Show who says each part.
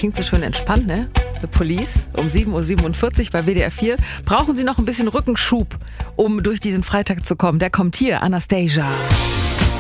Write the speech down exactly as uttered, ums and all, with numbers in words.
Speaker 1: klingt so schön entspannt, ne? The Police um sieben Uhr siebenundvierzig bei W D R vier. Brauchen Sie noch ein bisschen Rückenschub, um durch diesen Freitag zu kommen? Der kommt hier, Anastasia.